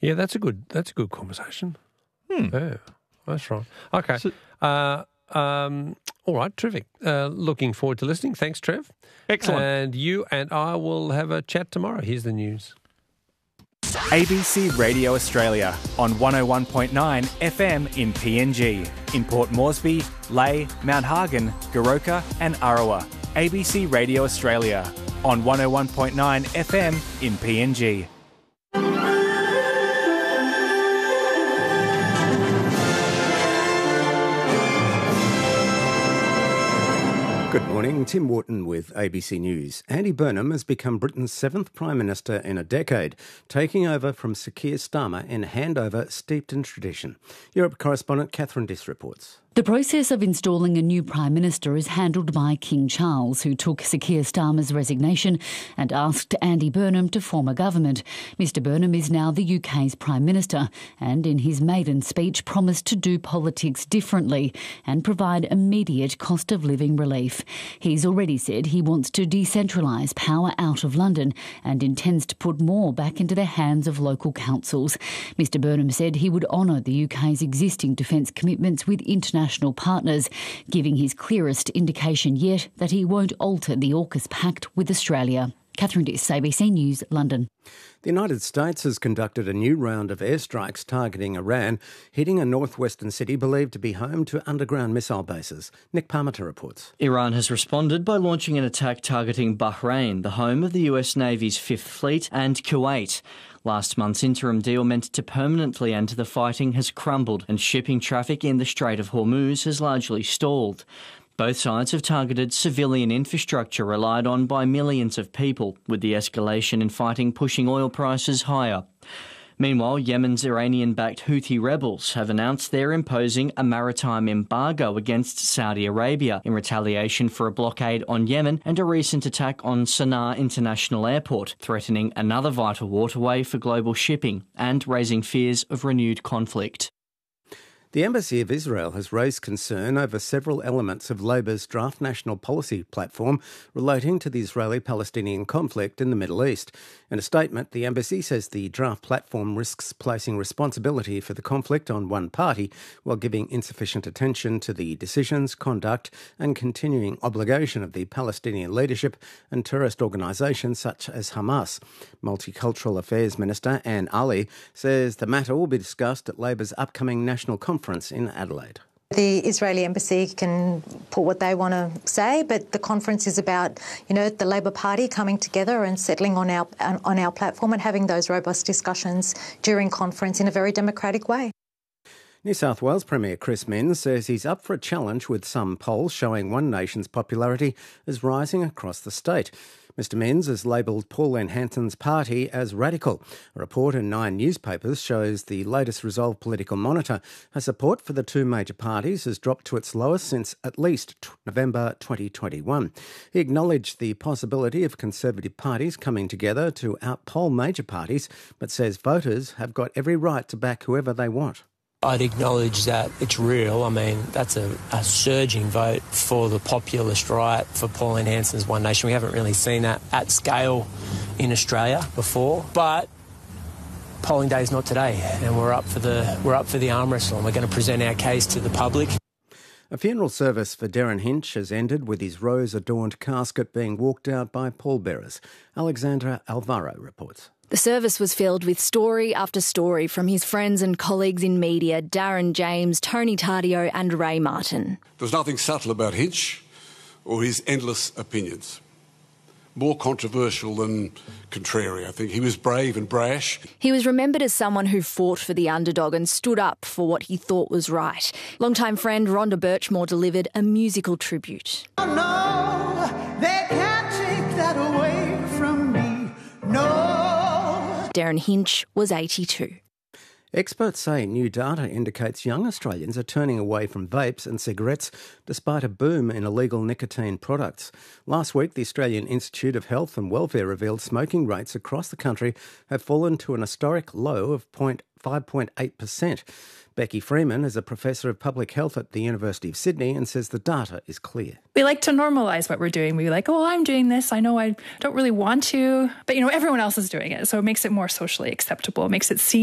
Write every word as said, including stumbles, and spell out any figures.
Yeah, that's a good that's a good conversation. Hmm. Yeah, that's right. Okay. So- uh, um, all right, terrific. Uh, looking forward to listening. Thanks, Trev. Excellent. And you and I will have a chat tomorrow. Here's the news. A B C Radio Australia on one oh one point nine F M in P N G. In Port Moresby, Leigh, Mount Hagen, Goroka and Arawa. A B C Radio Australia on one oh one point nine F M in P N G. Good morning, Tim Wharton with A B C News. Andy Burnham has become Britain's seventh Prime Minister in a decade, taking over from Sir Keir Starmer in a handover steeped in tradition. Europe correspondent Catherine Diss reports. The process of installing a new Prime Minister is handled by King Charles, who took Sir Keir Starmer's resignation and asked Andy Burnham to form a government. Mister Burnham is now the U K's Prime Minister and in his maiden speech promised to do politics differently and provide immediate cost of living relief. He's already said he wants to decentralise power out of London and intends to put more back into the hands of local councils. Mister Burnham said he would honour the U K's existing defence commitments with international National partners, giving his clearest indication yet that he won't alter the AUKUS pact with Australia. Catherine Diss, A B C News, London. The United States has conducted a new round of airstrikes targeting Iran, hitting a northwestern city believed to be home to underground missile bases. Nick Parmenter reports. Iran has responded by launching an attack targeting Bahrain, the home of the U S Navy's Fifth Fleet, and Kuwait. Last month's interim deal meant to permanently end the fighting has crumbled and shipping traffic in the Strait of Hormuz has largely stalled. Both sides have targeted civilian infrastructure relied on by millions of people, with the escalation in fighting pushing oil prices higher. Meanwhile, Yemen's Iranian-backed Houthi rebels have announced they're imposing a maritime embargo against Saudi Arabia in retaliation for a blockade on Yemen and a recent attack on Sana'a International Airport, threatening another vital waterway for global shipping and raising fears of renewed conflict. The Embassy of Israel has raised concern over several elements of Labor's draft national policy platform relating to the Israeli-Palestinian conflict in the Middle East. In a statement, the embassy says the draft platform risks placing responsibility for the conflict on one party while giving insufficient attention to the decisions, conduct and continuing obligation of the Palestinian leadership and terrorist organisations such as Hamas. Multicultural Affairs Minister Anne Ali says the matter will be discussed at Labor's upcoming national conference in Adelaide. The Israeli embassy can put what they want to say, but the conference is about, you know, the Labor Party coming together and settling on our on our platform and having those robust discussions during conference in a very democratic way. New South Wales Premier Chris Minns says he's up for a challenge with some polls showing One Nation's popularity is rising across the state. Mister Minns has labelled Pauline Hanson's party as radical. A report in nine newspapers shows the latest Resolve Political Monitor has support for the two major parties has dropped to its lowest since at least November twenty twenty-one. He acknowledged the possibility of Conservative parties coming together to outpoll major parties, but says voters have got every right to back whoever they want. I'd acknowledge that it's real. I mean, that's a, a surging vote for the populist right, for Pauline Hanson's One Nation. We haven't really seen that at scale in Australia before. But polling day is not today, and we're up for the we're up for the arm wrestle, and we're going to present our case to the public. A funeral service for Darren Hinch has ended with his rose-adorned casket being walked out by pallbearers. Alexandra Alvaro reports. The service was filled with story after story from his friends and colleagues in media, Darren James, Tony Tardio and Ray Martin. There was nothing subtle about Hinch or his endless opinions. More controversial than contrary, I think. He was brave and brash. He was remembered as someone who fought for the underdog and stood up for what he thought was right. Longtime friend Rhonda Birchmore delivered a musical tribute. Oh, no, they can't take that away from me, no. Darren Hinch was eighty-two. Experts say new data indicates young Australians are turning away from vapes and cigarettes despite a boom in illegal nicotine products. Last week, the Australian Institute of Health and Welfare revealed smoking rates across the country have fallen to an historic low of five point eight percent. Becky Freeman is a professor of public health at the University of Sydney and says the data is clear. We like to normalise what we're doing. We like, oh, I'm doing this. I know I don't really want to, but, you know, everyone else is doing it. So it makes it more socially acceptable. It makes it seem